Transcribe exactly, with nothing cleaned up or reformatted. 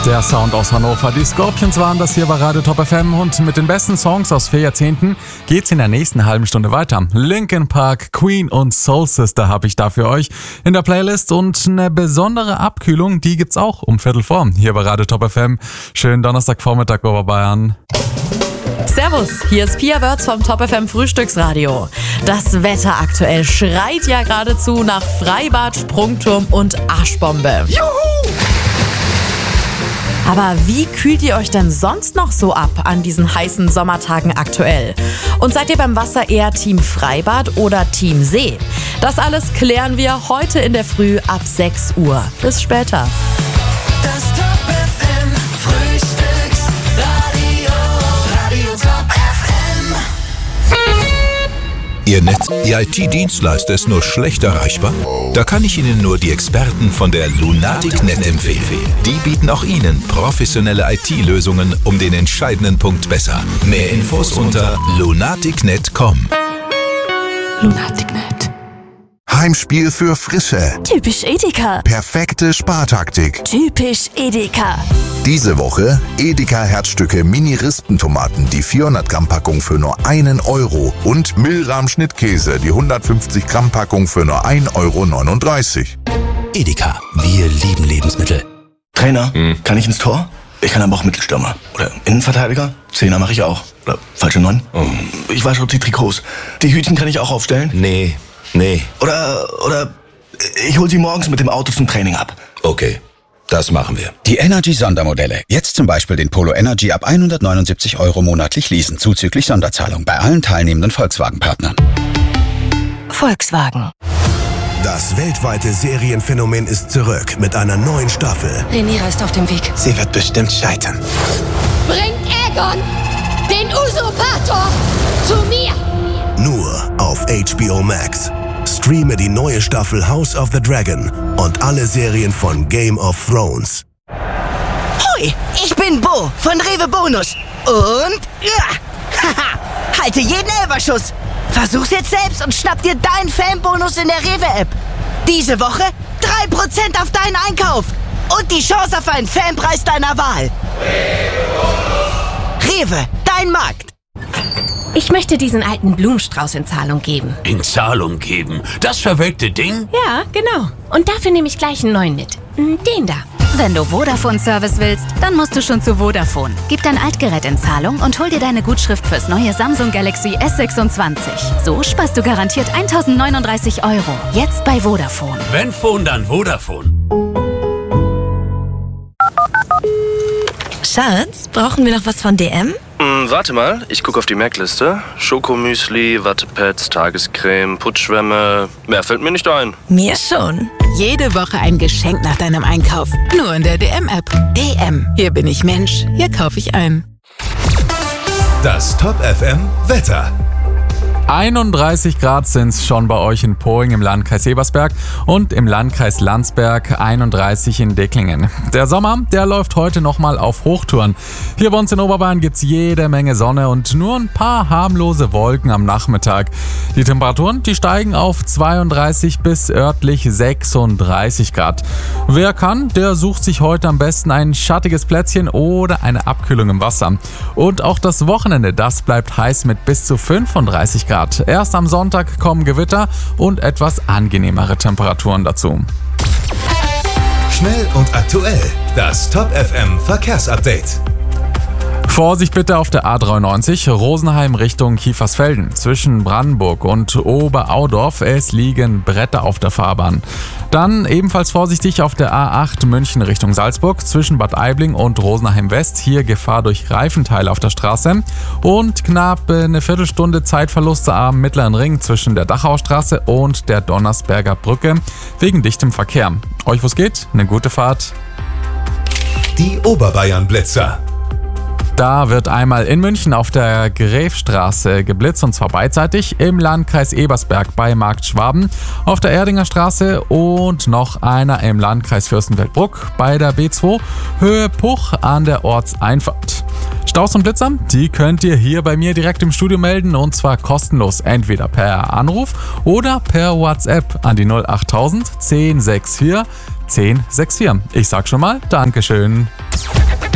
Der Sound aus Hannover. Die Scorpions waren das hier bei Radio Top F M und mit den besten Songs aus vier Jahrzehnten geht's in der nächsten halben Stunde weiter. Linkin Park, Queen und Soul Sister habe ich da für euch in der Playlist und eine besondere Abkühlung, die gibt's auch um Viertel vor hier bei Radio Top F M. Schönen Donnerstagvormittag, Oberbayern. Servus, hier ist Pia Wörz vom Top F M Frühstücksradio. Das Wetter aktuell schreit ja geradezu nach Freibad, Sprungturm und Arschbombe. Juhu! Aber wie kühlt ihr euch denn sonst noch so ab an diesen heißen Sommertagen aktuell? Und seid ihr beim Wasser eher Team Freibad oder Team See? Das alles klären wir heute in der Früh ab sechs Uhr. Bis später. Das Top F M Frühstücksradio, Radio Top F M. Ihr Netz, Ihr I T-Dienstleister ist nur schlecht erreichbar? Da kann ich Ihnen nur die Experten von der Lunatic.net empfehlen. Die bieten auch Ihnen professionelle I T-Lösungen um den entscheidenden Punkt besser. Mehr Infos unter lunatic punkt net punkt com. Lunatic.net. Heimspiel für Frische. Typisch Edeka. Perfekte Spartaktik. Typisch Edeka. Diese Woche Edeka Herzstücke Mini-Rispentomaten, die vierhundert Gramm Packung für nur einen Euro und Milram Schnittkäse, die hundertfünfzig Gramm Packung für nur ein Euro neununddreißig. Edeka, wir lieben Lebensmittel. Trainer, hm. kann ich ins Tor? Ich kann aber auch Mittelstürmer. Oder Innenverteidiger? Zehner mache ich auch. Oder falsche Neun? Oh. Ich wasche die Trikots. Die Hütchen kann ich auch aufstellen? Nee, nee. Oder, oder ich hol sie morgens mit dem Auto zum Training ab. Okay, das machen wir. Die Energy-Sondermodelle. Jetzt zum Beispiel den Polo Energy ab hundertneunundsiebzig Euro monatlich leasen, zuzüglich Sonderzahlung bei allen teilnehmenden Volkswagen-Partnern. Volkswagen. Das weltweite Serienphänomen ist zurück mit einer neuen Staffel. Rhaenyra ist auf dem Weg. Sie wird bestimmt scheitern. Bringt Aegon, den Usurpator, zu mir! Nur auf H B O Max. Streame die neue Staffel House of the Dragon und alle Serien von Game of Thrones. Hui, ich bin Bo von Rewe Bonus. Und ja, haha, halte jeden Elferschuss. Versuch's jetzt selbst und schnapp dir deinen Fanbonus in der Rewe-App. Diese Woche drei Prozent auf deinen Einkauf und die Chance auf einen Fanpreis deiner Wahl. Rewe, dein Markt. Ich möchte diesen alten Blumenstrauß in Zahlung geben. In Zahlung geben? Das verwelkte Ding? Ja, genau. Und dafür nehme ich gleich einen neuen mit. Den da. Wenn du Vodafone-Service willst, dann musst du schon zu Vodafone. Gib dein Altgerät in Zahlung und hol dir deine Gutschrift fürs neue Samsung Galaxy S sechsundzwanzig. So sparst du garantiert tausendneununddreißig Euro. Jetzt bei Vodafone. Wenn Phone, dann Vodafone. Schatz, brauchen wir noch was von D M? Hm, warte mal, ich gucke auf die Merkliste. Schokomüsli, Wattepads, Tagescreme, Putzschwämme. Mehr fällt mir nicht ein. Mir schon. Jede Woche ein Geschenk nach deinem Einkauf. Nur in der D M-App. D M. Hier bin ich Mensch. Hier kaufe ich ein. Das Top F M Wetter. einunddreißig Grad sind es schon bei euch in Poing im Landkreis Ebersberg und im Landkreis Landsberg einunddreißig in Decklingen. Der Sommer, der läuft heute nochmal auf Hochtouren. Hier bei uns in Oberbayern gibt es jede Menge Sonne und nur ein paar harmlose Wolken am Nachmittag. Die Temperaturen, die steigen auf zweiunddreißig bis örtlich sechsunddreißig Grad. Wer kann, der sucht sich heute am besten ein schattiges Plätzchen oder eine Abkühlung im Wasser. Und auch das Wochenende, das bleibt heiß mit bis zu fünfunddreißig Grad. Erst am Sonntag kommen Gewitter und etwas angenehmere Temperaturen dazu. Schnell und aktuell. Das Top F M Verkehrsupdate. Vorsicht bitte auf der A dreiundneunzig, Rosenheim Richtung Kiefersfelden. Zwischen Brandenburg und Oberaudorf, es liegen Bretter auf der Fahrbahn. Dann ebenfalls vorsichtig auf der A acht München Richtung Salzburg. Zwischen Bad Aibling und Rosenheim West, hier Gefahr durch Reifenteile auf der Straße. Und knapp eine Viertelstunde Zeitverluste am Mittleren Ring zwischen der Dachaustraße und der Donnersberger Brücke wegen dichtem Verkehr. Euch wo's geht, eine gute Fahrt. Die Oberbayern-Blitzer. Da wird einmal in München auf der Gräfstraße geblitzt und zwar beidseitig, im Landkreis Ebersberg bei Markt Schwaben, auf der Erdinger Straße und noch einer im Landkreis Fürstenfeldbruck bei der B zwei Höhe Puch an der Ortseinfahrt. Staus und Blitzer, die könnt ihr hier bei mir direkt im Studio melden und zwar kostenlos, entweder per Anruf oder per WhatsApp an die null achttausend zehn sechs vier zehn sechs vier. Ich sag schon mal Dankeschön.